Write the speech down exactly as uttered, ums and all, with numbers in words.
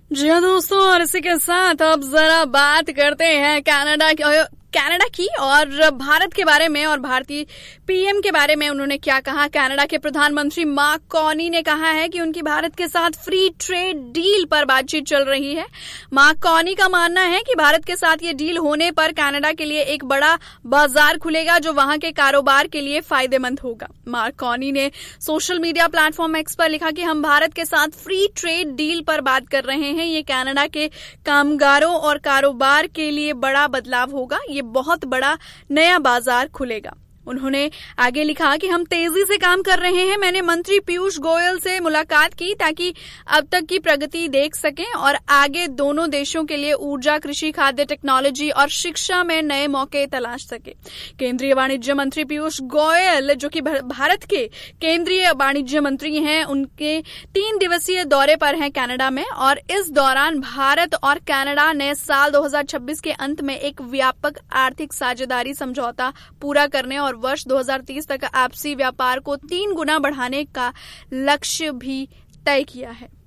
जी हाँ दोस्तों, और इसी के साथ अब जरा बात करते हैं कनाडा की कनाडा की और भारत के बारे में और भारतीय पीएम के बारे में। उन्होंने क्या कहा? कनाडा के प्रधानमंत्री मार्क कार्नी ने कहा है कि उनकी भारत के साथ फ्री ट्रेड डील पर बातचीत चल रही है। मार्क कार्नी का मानना है कि भारत के साथ ये डील होने पर कनाडा के लिए एक बड़ा बाजार खुलेगा जो वहां के कारोबार के लिए फायदेमंद होगा। मार्क कार्नी ने सोशल मीडिया प्लेटफॉर्म एक्स पर लिखा कि हम भारत के साथ फ्री ट्रेड डील पर बात कर रहे हैं। ये कनाडा के कामगारों और कारोबार के लिए बड़ा बदलाव होगा। ये बहुत बड़ा नया बाजार खुलेगा। उन्होंने आगे लिखा कि हम तेजी से काम कर रहे हैं। मैंने मंत्री पीयूष गोयल से मुलाकात की ताकि अब तक की प्रगति देख सकें और आगे दोनों देशों के लिए ऊर्जा, कृषि, खाद्य, टेक्नोलॉजी और शिक्षा में नए मौके तलाश सके। केंद्रीय वाणिज्य मंत्री पीयूष गोयल, जो कि भारत के केंद्रीय वाणिज्य मंत्री हैं, उनके तीन दिवसीय दौरे पर हैं कनाडा में और इस दौरान भारत और कनाडा ने साल दो हज़ार छब्बीस के अंत में एक व्यापक आर्थिक साझेदारी समझौता पूरा करने और वर्ष दो हज़ार तीस तक आपसी व्यापार को तीन गुना बढ़ाने का लक्ष्य भी तय किया है।